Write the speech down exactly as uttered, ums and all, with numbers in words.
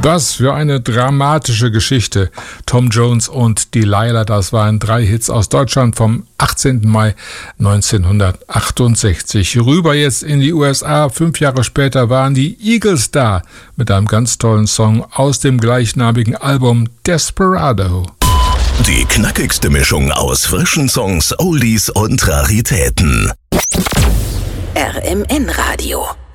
Was für eine dramatische Geschichte. Tom Jones und Delilah, das waren drei Hits aus Deutschland vom achtzehnten Mai neunzehnhundertachtundsechzig. Rüber jetzt in die U S A. Fünf Jahre später waren die Eagles da mit einem ganz tollen Song aus dem gleichnamigen Album Desperado. Die knackigste Mischung aus frischen Songs, Oldies und Raritäten. R M N Radio.